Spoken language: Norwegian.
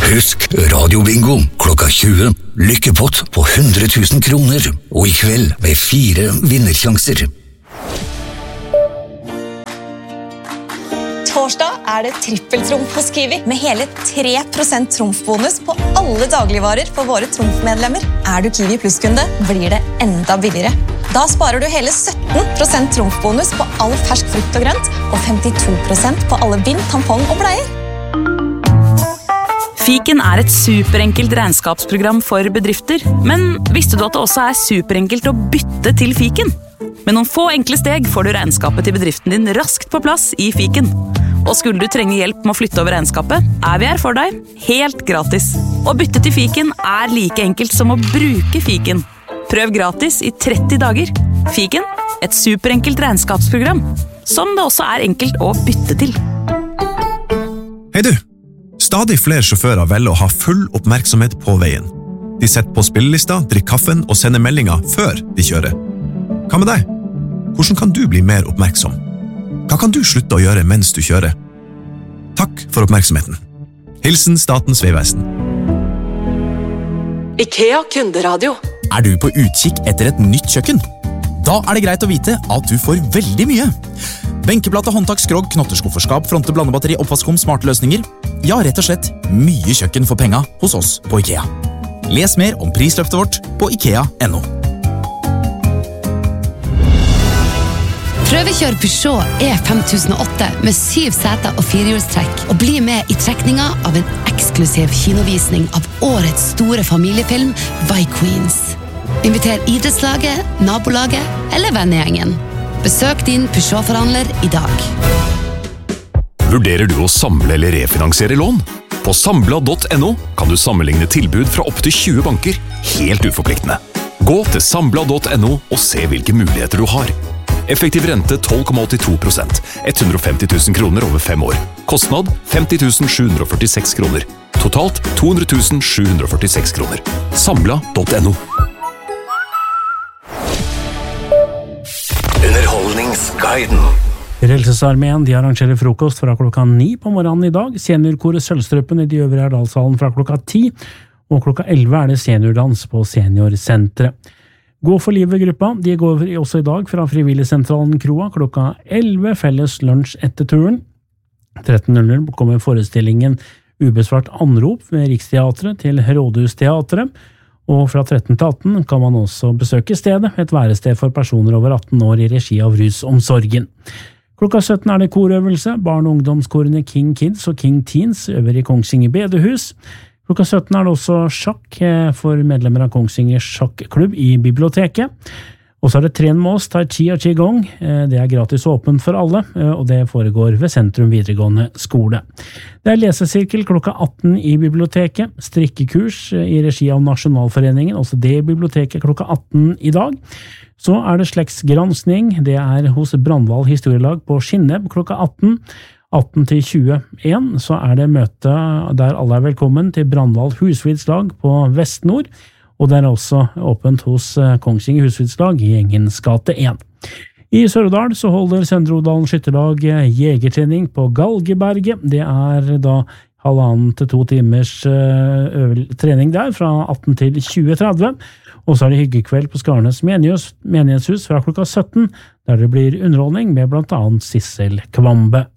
Husk Radio Bingo klokka 20. Lykkepott på 100 000 kroner. Og i kveld med 4 vinnersjanser. Torsdag det trippeltrumf hos Kiwi med hele 3% trumfbonus på alle dagligvarer for våre trumfmedlemmer. Du Kiwi Plus-kunde, blir det enda billigere. Da sparer du hele 17% trumfbonus på all fersk frukt og grønt, og 52% på alle bind, tampong og bleier. Fiken et superenkelt regnskapsprogram for bedrifter, men visste du at det også superenkelt å bytte til Fiken? Med noen få enkle steg får du regnskapet til bedriften din raskt på plass i Fiken. Og skulle du trenge hjelp med å flytte over regnskapet, vi her for deg, helt gratis. Å bytte til Fiken like enkelt som å bruke Fiken. Prøv gratis i 30 dager. Fiken, et superenkelt regnskapsprogram, som det også enkelt å bytte til. Hei du! Stadig flere sjåfører velger å ha full oppmerksomhet på veien. De setter på spillelista, drikker kaffen og sender meldinger før de kjører. Hva med deg? Hvordan kan du bli mer oppmerksom? Hva kan du slutte å gjøre mens du kjører? Takk for oppmerksomheten. Hilsen Statens vegvesen. IKEA kunderadio. Du på utkikk etter et nytt kjøkken? Da det greit å vite at du får veldig mye. Benkeplate, håndtak, skrog, knotterskufferskap, fronte, blandebatteri, oppvaskom, smarte løsninger. Ja, rett og slett mye kjøkken for penga hos oss på IKEA. Les mer om prisløftet vårt på IKEA.no. Prøvekjør Peugeot E5008 med 7 seter og 4-hjulstrekk, og bli med i trekninga av en eksklusiv kinovisning av årets store familiefilm Vikings. Inviter idrettslaget, nabolaget eller vennegjengen. Besøk din Peugeot-forhandler i dag. Vurderer du å samle eller refinansiere lån? På Sambla.no kan du sammenligne tilbud fra opp til 20 banker, helt uforpliktende. Gå til Sambla.no og se hvilke muligheter du har. Effektiv rente 12,82%, 150 000 kroner over 5 år. Kostnad 50 746 kroner. Totalt 200 746 kroner. Sambla.no. Underholdningsguiden. Frelsesarmeen arrangerer frokost fra klokka 9 på morgenen i dag. Seniorkoret Sølvstrøppen i de øvre Erdalshallen fra klokka 10, og klokka 11 det seniordans på Seniorsenteret. Gå for livet-gruppa, de går også i dag fra Frivilligsentralen Kroa klokka 11, felles lunsj etter turen. 13.00 kommer forestillingen Ubesvart anrop ved Riksteatret til Rådhusteatret, og fra 13 til 18 kan man også besøke stedet, et værested for personer over 18 år i regi av Rusomsorgen. Klokka 17 det korøvelse, barn- og ungdomskorene King Kids og King Teens øver i Kongsvinger Bedehus. Klokka 17 det også sjakk for medlemmer av Kongsvinger sjakklubb i biblioteket. Og så det tren med oss, Tai Chi og Qigong. Det gratis åpent for alle, og det foregår ved Sentrum videregående skole. Det lesesirkel klokka 18 i biblioteket, strikkekurs i regi av Nasjonalforeningen, også det i biblioteket klokka 18 i dag. Så det slektsgransking, det hos Brandval historielag på Skinneb klokka 18. 18 til 21, så det møte der alle velkommen til Brandval husflidslag på Vestnord, og det også åpent hos Kongsvinger husflidslag i Engens gate 1. I Sør-Odal så holder Søndre Odalen skytterlag jegertrening på Galgeberget. Det da 1,5 til 2 timers trening der, fra 18 til 20.30. Og så det hyggekveld på Skarnes menighetshus fra klokka 17, der det blir underholdning med blant annet Sissel Kvambe.